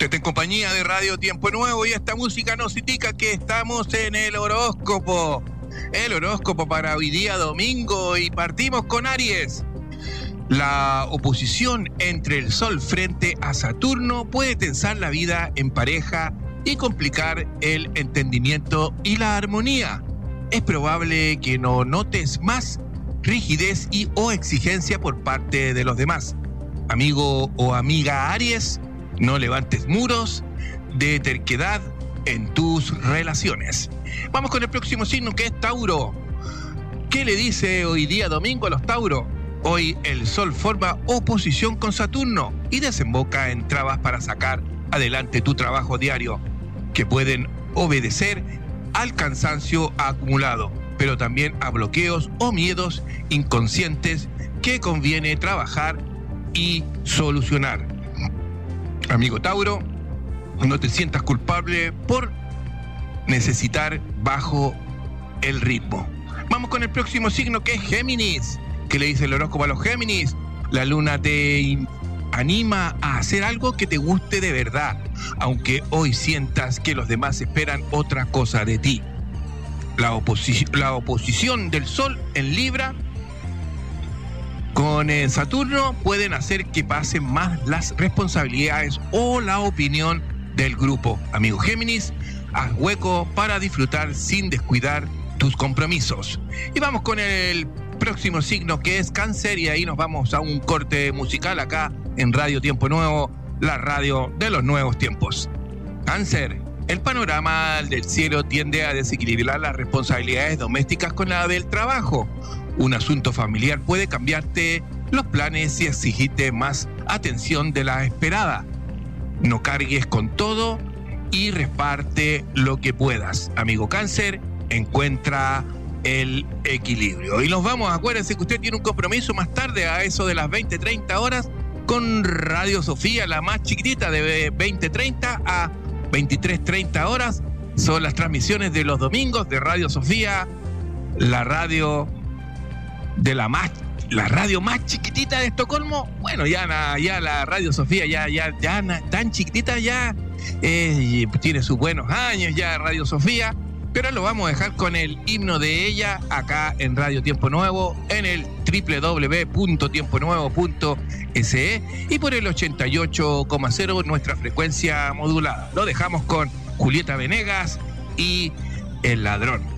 Usted está en compañía de Radio Tiempo Nuevo y esta música nos indica que estamos en el horóscopo. El horóscopo para hoy día domingo y partimos con Aries. La oposición entre el Sol frente a Saturno puede tensar la vida en pareja y complicar el entendimiento y la armonía. Es probable que no notes más rigidez y o exigencia por parte de los demás. Amigo o amiga Aries, no levantes muros de terquedad en tus relaciones. Vamos con el próximo signo, que es Tauro. ¿Qué le dice hoy día domingo a los Tauro? Hoy el Sol forma oposición con Saturno y desemboca en trabas para sacar adelante tu trabajo diario, que pueden obedecer al cansancio acumulado, pero también a bloqueos o miedos inconscientes que conviene trabajar y solucionar. Amigo Tauro, no te sientas culpable por necesitar bajo el ritmo. Vamos con el próximo signo, que es Géminis. ¿Qué le dice el horóscopo a los Géminis? La luna te anima a hacer algo que te guste de verdad, aunque hoy sientas que los demás esperan otra cosa de ti. La oposición del Sol en Libra con Saturno pueden hacer que pasen más las responsabilidades o la opinión del grupo. Amigo Géminis, haz hueco para disfrutar sin descuidar tus compromisos. Y vamos con el próximo signo, que es Cáncer, y ahí nos vamos a un corte musical acá en Radio Tiempo Nuevo, la radio de los nuevos tiempos. Cáncer, el panorama del cielo tiende a desequilibrar las responsabilidades domésticas con la del trabajo. Un asunto familiar puede cambiarte los planes y exigirte más atención de la esperada. No cargues con todo y reparte lo que puedas. Amigo Cáncer, encuentra el equilibrio. Y nos vamos, acuérdense que usted tiene un compromiso más tarde a eso de las 20:30 horas con Radio Sofía, la más chiquitita, de 20:30 a 23:30 horas. Son las transmisiones de los domingos de Radio Sofía, la radio más chiquitita de Estocolmo. Bueno, ya la Radio Sofía ya tan chiquitita ya, tiene sus buenos años ya Radio Sofía, pero lo vamos a dejar con el himno de ella acá en Radio Tiempo Nuevo, en el www.tiemponuevo.se y por el 88,0 nuestra frecuencia modulada. Lo dejamos con Julieta Venegas y El Ladrón.